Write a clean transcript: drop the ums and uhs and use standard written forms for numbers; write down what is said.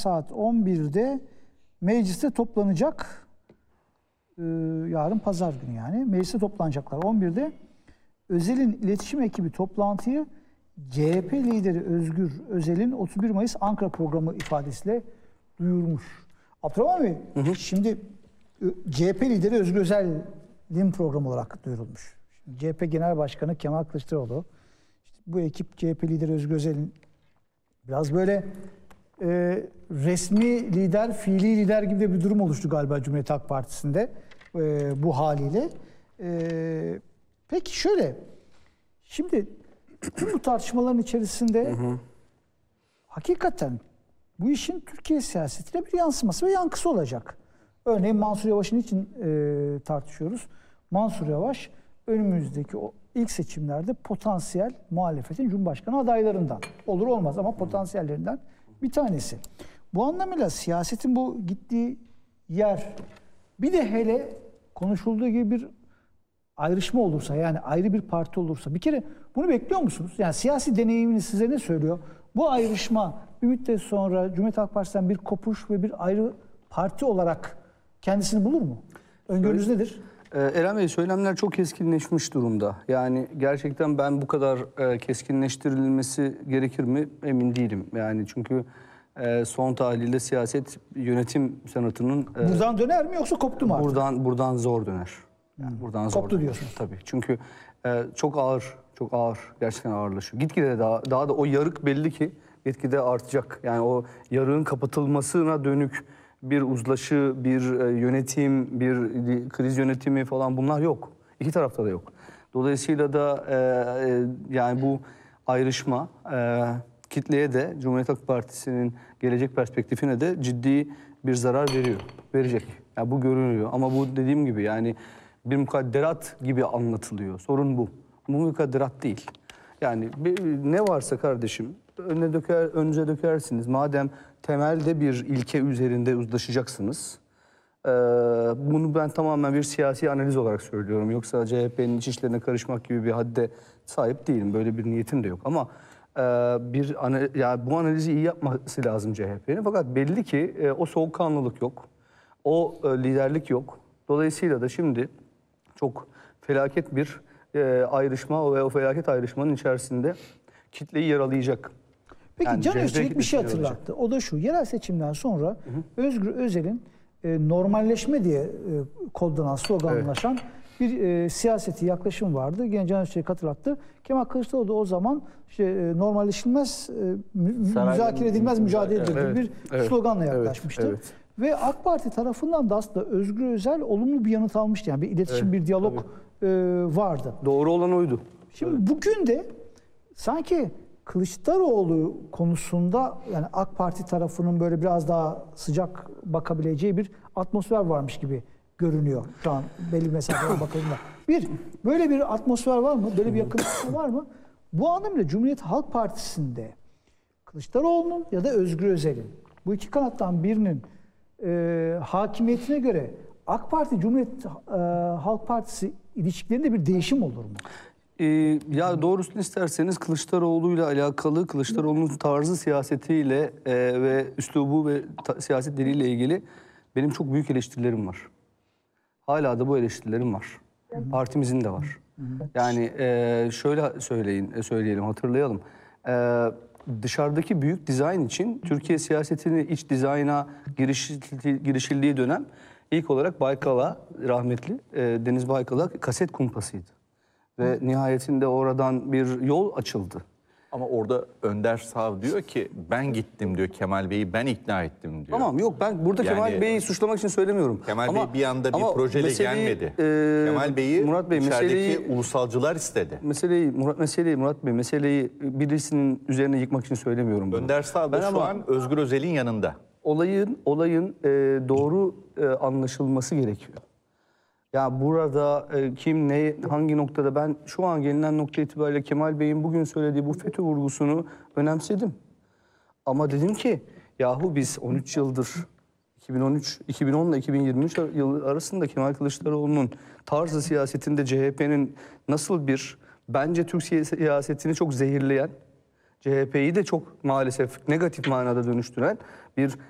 saat 11'de mecliste toplanacak. Yarın pazar günü yani. Mecliste toplanacaklar 11'de. Özel'in iletişim ekibi toplantıyı CHP lideri Özgür Özel'in 31 Mayıs Ankara programı ifadesiyle duyurmuş. Abdurrahman Bey, şimdi CHP lideri Özgür Özel'in programı olarak duyurulmuş. Şimdi CHP Genel Başkanı Kemal Kılıçdaroğlu, işte bu ekip CHP lideri Özgür Özel'in biraz böyle resmi lider, fiili lider gibi de bir durum oluştu galiba Cumhuriyet Halk Partisi'nde bu haliyle. Peki şöyle, şimdi tüm bu tartışmaların içerisinde hakikaten bu işin Türkiye siyasetine bir yansıması ve yankısı olacak. Örneğin Mansur Yavaş'ın için tartışıyoruz. Mansur Yavaş önümüzdeki o ilk seçimlerde potansiyel muhalefetin Cumhurbaşkanı adaylarından. Olur olmaz ama potansiyellerinden bir tanesi. Bu anlamıyla siyasetin bu gittiği yer, bir de hele konuşulduğu gibi bir ayrışma olursa, yani ayrı bir parti olursa, bir kere bunu bekliyor musunuz? Yani siyasi deneyiminiz size ne söylüyor? Bu ayrışma bir müddet sonra Cumhuriyet Halk Partisi'nden bir kopuş ve bir ayrı parti olarak kendisini bulur mu? Öngörünüz nedir? Eren Bey, söylemler çok keskinleşmiş durumda. Yani gerçekten ben bu kadar keskinleştirilmesi gerekir mi emin değilim. Yani çünkü son tahlilde siyaset yönetim sanatının... buradan döner mi yoksa koptu mu artık? Buradan zor döner. Yani buradan zor koptu döner. Diyorsunuz. Tabii. Çünkü çok ağır, gerçekten ağırlaşıyor. Gitgide daha da o yarık belli ki gitgide artacak. Yani o yarığın kapatılmasına dönük bir uzlaşı, bir yönetim, bir kriz yönetimi falan bunlar yok. İki tarafta da yok. Dolayısıyla da yani bu ayrışma kitleye de Cumhuriyet Halk Partisi'nin gelecek perspektifine de ciddi bir zarar verecek. Yani bu görünüyor ama bu dediğim gibi yani bir mukadderat gibi anlatılıyor. Sorun bu. Bu mukadderat değil. Yani ne varsa kardeşim önünüze dökersiniz. Madem temelde bir ilke üzerinde uzlaşacaksınız. Bunu ben tamamen bir siyasi analiz olarak söylüyorum. Yoksa CHP'nin iç işlerine karışmak gibi bir hadde sahip değilim. Böyle bir niyetim de yok. Ama yani bu analizi iyi yapması lazım CHP'nin. Fakat belli ki o soğukkanlılık yok. O liderlik yok. Dolayısıyla da şimdi çok felaket bir ayrışma ve o felaket ayrışmanın içerisinde kitleyi yaralayacak. Peki Yani Can CHP Özçelik bir şey kitlesini hatırlattı. O da şu: yerel seçimden sonra Özgür Özel'in normalleşme diye kodlanan, sloganlaşan bir siyaseti yaklaşım vardı. Gene Can Özçelik hatırlattı. Kemal Kılıçdaroğlu da o zaman işte normalleşilmez, müzakere edilmez mücadele bir sloganla yaklaşmıştı. Evet. Ve AK Parti tarafından da aslında Özgür Özel olumlu bir yanıt almıştı. Yani bir iletişim, bir diyalog vardı. Doğru olan oydu. Şimdi bugün de sanki Kılıçdaroğlu konusunda yani AK Parti tarafının böyle biraz daha sıcak bakabileceği bir atmosfer varmış gibi görünüyor şu an belli mesafeden bakıldığında. Böyle bir atmosfer var mı? Böyle bir yakınlık var mı? Bu anlamda Cumhuriyet Halk Partisi'nde Kılıçdaroğlu'nun ya da Özgür Özel'in, bu iki kanattan birinin hakimiyetine göre AK Parti Cumhuriyet Halk Partisi ilişkilerinde bir değişim olur mu? Ya doğrusunu isterseniz Kılıçdaroğlu'yla alakalı, Kılıçdaroğlu'nun tarzı siyasetiyle ve üslubu ve siyaset diliyle ilgili benim çok büyük eleştirilerim var. Hala da bu eleştirilerim var. Partimizin de var. Yani şöyle söyleyelim, hatırlayalım. Dışarıdaki büyük dizayn için Türkiye siyasetini iç dizayna girişildiği dönem ilk olarak Baykal'a, rahmetli Deniz Baykal'a kaset kumpasıydı. Ve nihayetinde oradan bir yol açıldı. Ama orada Önder Sav diyor ki ben gittim diyor, Kemal Bey'i ben ikna ettim diyor. Tamam, yok ben burada Yani, Kemal Bey'i suçlamak için söylemiyorum. Kemal Bey bir anda bir projeyle gelmedi. Kemal Bey'i Murat Bey, içerideki ulusalcılar istedi. Murat Bey, meseleyi birisinin üzerine yıkmak için söylemiyorum bunu. Önder Sav da şu an Özgür Özel'in yanında. Olayın doğru anlaşılması gerekiyor. Ya burada kim hangi noktada, ben şu an gelinen nokta itibariyle Kemal Bey'in bugün söylediği bu FETÖ vurgusunu önemsedim. Ama dedim ki yahu biz 13 yıldır 2010 ile 2023 yılı arasında Kemal Kılıçdaroğlu'nun tarzı siyasetinde CHP'nin nasıl bir, bence Türk siyasetini çok zehirleyen, CHP'yi de çok maalesef negatif manada dönüştüren bir